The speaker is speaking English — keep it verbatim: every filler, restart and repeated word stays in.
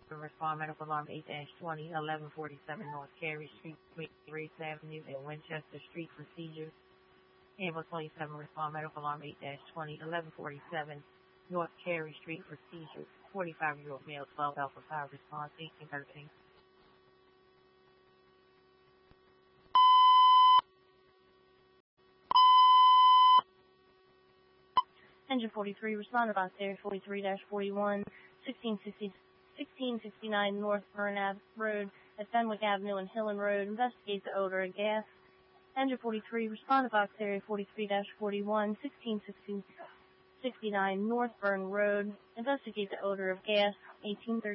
Respond medical alarm eight twenty, eleven forty-seven North Carey Street, Grace Avenue, and Winchester Street for seizures. Ambulance twenty-seven, respond medical alarm eight twenty, eleven forty-seven North Carey Street for seizures. forty-five-year-old male, twelve Alpha five, response eighteen thirteen. Engine forty-three, respond to box area forty-three forty-one, sixteen sixty, sixteen sixty-nine North Burn Ave Road at Fenwick Avenue and Hillen Road. Investigate the odor of gas. Engine forty-three, respond to box area forty-three forty-one, sixteen sixty, sixty-nine North Burn Road. Investigate the odor of gas. eighteen thirteen.